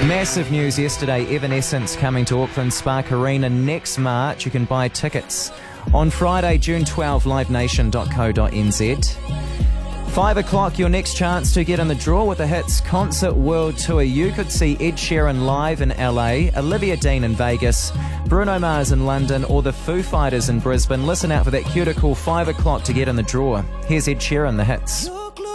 Massive news yesterday, Evanescence coming to Auckland Spark Arena next March. You can buy tickets on Friday, June 12, livenation.co.nz. 5 o'clock, your next chance to get in the draw with the Hits Concert World Tour. You could see Ed Sheeran live in LA, Olivia Dean in Vegas, Bruno Mars in London, or the Foo Fighters in Brisbane. Listen out for that cue to call 5 o'clock to get in the draw. Here's Ed Sheeran, the Hits.